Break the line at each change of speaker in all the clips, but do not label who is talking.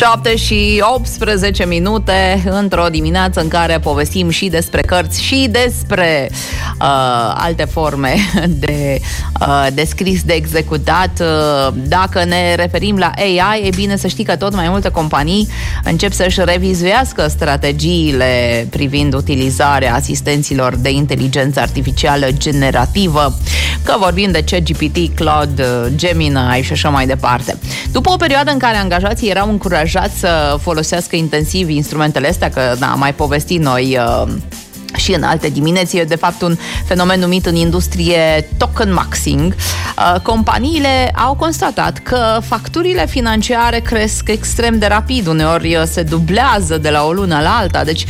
7:18 într-o dimineață în care povestim și despre cărți și despre alte forme de scris, de executat. Dacă ne referim la AI, e bine să știi că tot mai multe companii încep să-și revizuiască strategiile privind utilizarea asistenților de inteligență artificială generativă, că vorbim de ChatGPT, Claude, Gemini și așa mai departe. După o perioadă în care angajații erau încurajați să folosească intensiv instrumentele astea, că am mai povestit noi și în alte dimineți, e de fapt un fenomen numit în industrie token maxing. Companiile au constatat că facturile financiare cresc extrem de rapid, uneori se dublează de la o lună la alta, deci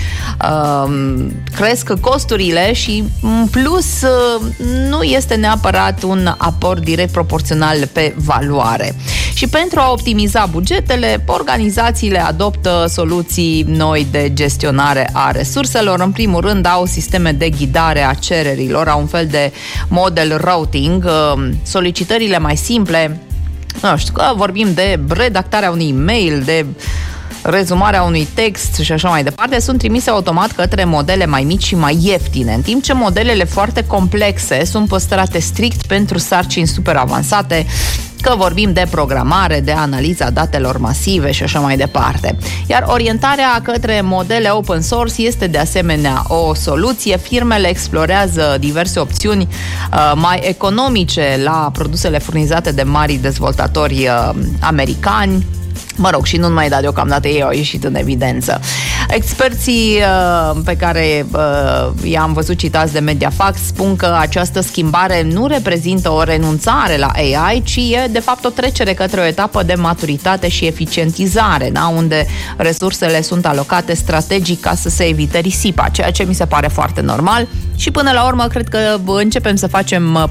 cresc costurile și în plus nu este neapărat un aport direct proporțional pe valoare. Și pentru a optimiza bugetele, organizațiile adoptă soluții noi de gestionare a resurselor. În primul rând au sisteme de ghidare a cererilor, au un fel de model routing, solicitările mai simple, nu știu, că vorbim de redactarea unui e-mail, de rezumarea unui text și așa mai departe, sunt trimise automat către modele mai mici și mai ieftine, în timp ce modelele foarte complexe sunt păstrate strict pentru sarcini super avansate, că vorbim de programare, de analiza datelor masive și așa mai departe. Iar orientarea către modele open source este de asemenea o soluție. Firmele explorează diverse opțiuni mai economice la produsele furnizate de mari dezvoltatori americani. Mă rog, și nu numai, dar deocamdată ei au ieșit în evidență. Experții pe care i-am văzut citați de Mediafax spun că această schimbare nu reprezintă o renunțare la AI, ci e de fapt o trecere către o etapă de maturitate și eficientizare, da? Unde resursele sunt alocate strategic ca să se evite risipa, ceea ce mi se pare foarte normal și până la urmă cred că începem să facem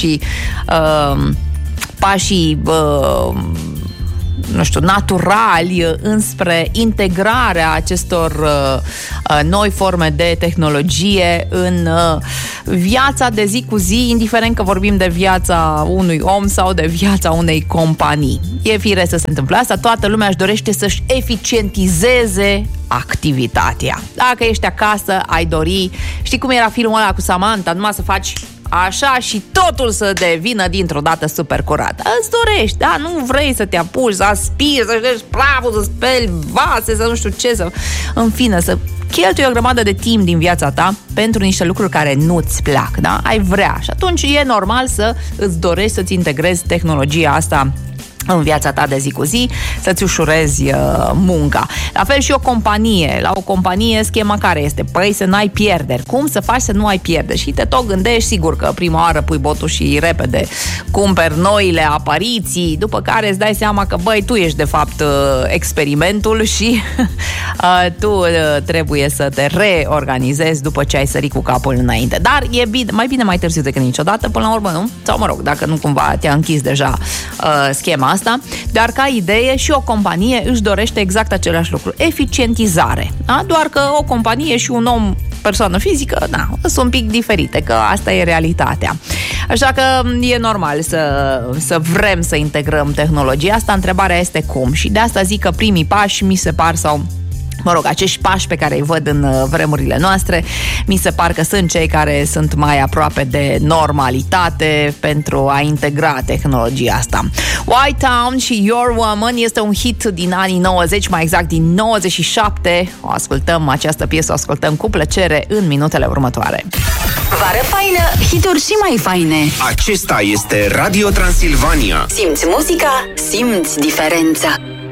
pașii naturali înspre integrarea acestor noi forme de tehnologie în viața de zi cu zi, indiferent că vorbim de viața unui om sau de viața unei companii. E firesc să se întâmple asta, toată lumea își dorește să-și eficientizeze activitatea. Dacă ești acasă, ai dori, știi cum era filmul ăla cu Samantha, numai să faci așa și totul să devină dintr-o dată super curat. Îți dorești, da? Nu vrei să te apuci, să aspiri, să ștergi praful, să speli vase, să nu știu ce, în fine, să cheltui o grămadă de timp din viața ta pentru niște lucruri care nu-ți plac, da? Ai vrea și atunci e normal să îți dorești să-ți integrezi tehnologia asta în viața ta de zi cu zi, să-ți ușurezi munca. La fel și o companie. La o companie, schema care este? Păi să n-ai pierderi. Cum să faci să nu ai pierderi? Și te tot gândești, sigur că prima oară pui botul și repede cumperi noile apariții, după care îți dai seama că, băi, tu ești de fapt experimentul și tu trebuie să te reorganizezi după ce ai sărit cu capul înainte. Dar e bine, mai bine mai târziu decât niciodată, până la urmă, nu? Sau mă rog, dacă nu cumva te-a închis deja schema asta, dar ca idee și o companie își dorește exact același lucru, eficientizare. Da? Doar că o companie și un om, persoană fizică, da, sunt un pic diferite, că asta e realitatea. Așa că e normal să vrem să integrăm tehnologia asta, întrebarea este cum. Și de asta zic că primii pași mi se par, sau mă rog, acești pași pe care îi văd în vremurile noastre, mi se par că sunt cei care sunt mai aproape de normalitate pentru a integra tehnologia asta. White Town și Your Woman este un hit din anii 90, mai exact din 97. O ascultăm, această piesă o ascultăm cu plăcere în minutele următoare.
Vară faină, hituri și mai faine.
Acesta este Radio Transilvania.
Simți muzica, simți diferența.